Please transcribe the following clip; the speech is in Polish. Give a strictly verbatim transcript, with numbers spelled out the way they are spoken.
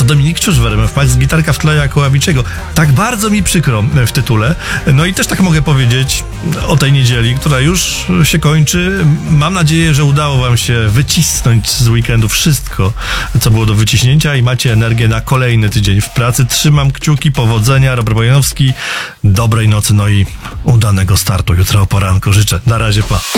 Dominik Czuszwer, M F Max, gitarka w tle jako Avicii'ego. Tak bardzo mi przykro w tytule. No i też tak mogę powiedzieć o tej niedzieli, która już się kończy. Mam nadzieję, że udało wam się wycisnąć z weekendu wszystko, co było do wyciśnięcia i macie energię na kolejny tydzień w pracy. Trzymam kciuki, powodzenia. Robert Bojanowski, dobrej nocy, no i udanego startu jutro o poranku życzę. Na razie, pa.